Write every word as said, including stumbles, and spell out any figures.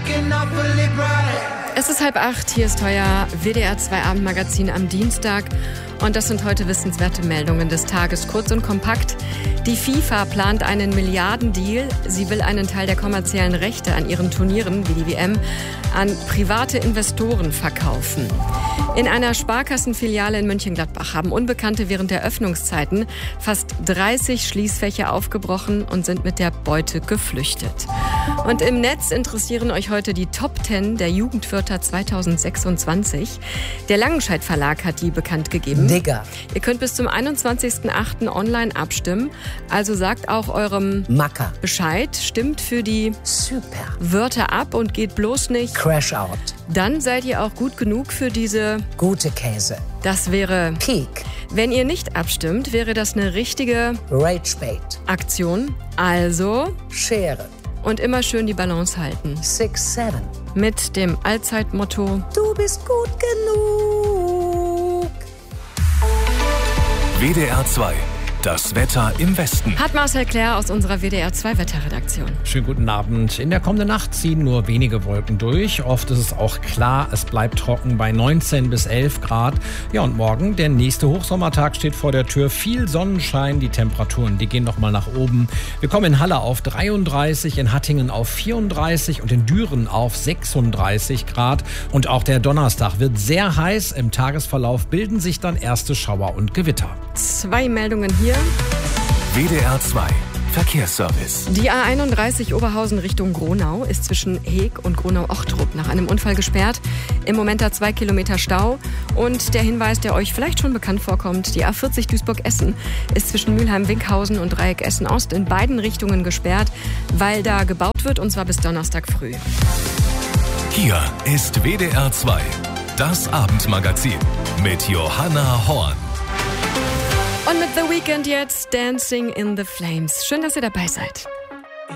Es ist halb acht, hier ist euer W D R zwei Abendmagazin am Dienstag. Und das sind heute wissenswerte Meldungen des Tages, kurz und kompakt. Die FIFA plant einen Milliardendeal. Sie will einen Teil der kommerziellen Rechte an ihren Turnieren, wie die W M, an private Investoren verkaufen. In einer Sparkassenfiliale in Mönchengladbach haben Unbekannte während der Öffnungszeiten fast dreißig Schließfächer aufgebrochen und sind mit der Beute geflüchtet. Und im Netz interessieren euch heute die Top zehn der Jugendwörter zweitausendsechsundzwanzig. Der Langenscheidt Verlag hat die bekannt gegeben. Digger. Ihr könnt bis zum einundzwanzigsten achten online abstimmen. Also sagt auch eurem Macker Bescheid, stimmt für die Super Wörter ab und geht bloß nicht Crash Out. Dann seid ihr auch gut genug für diese Gute Käse. Das wäre Peak. Wenn ihr nicht abstimmt, wäre das eine richtige Rage Bait. Aktion. Also Schere. Und immer schön die Balance halten. Six, seven. Mit dem Allzeitmotto: Du bist gut genug. W D R zwei. Das Wetter im Westen. Hat Marcel Claire aus unserer W D R zwei Wetterredaktion. Schönen guten Abend. In der kommenden Nacht ziehen nur wenige Wolken durch. Oft ist es auch klar, es bleibt trocken bei neunzehn bis elf Grad. Ja, und morgen, der nächste Hochsommertag steht vor der Tür. Viel Sonnenschein, die Temperaturen, die gehen noch mal nach oben. Wir kommen in Halle auf dreiunddreißig, in Hattingen auf vierunddreißig und in Düren auf sechsunddreißig Grad. Und auch der Donnerstag wird sehr heiß. Im Tagesverlauf bilden sich dann erste Schauer und Gewitter. Zwei Meldungen hier. W D R zwei Verkehrsservice. Die A einunddreißig Oberhausen Richtung Gronau ist zwischen Heeg und Gronau-Ochtrup nach einem Unfall gesperrt. Im Moment da zwei Kilometer Stau. Und der Hinweis, der euch vielleicht schon bekannt vorkommt, die A vierzig Duisburg-Essen ist zwischen Mülheim-Winkhausen und Dreieck Essen-Ost in beiden Richtungen gesperrt, weil da gebaut wird, und zwar bis Donnerstag früh. Hier ist W D R zwei, das Abendmagazin mit Johanna Horn. Und mit The Weeknd jetzt Dancing in the Flames. Schön, dass ihr dabei seid.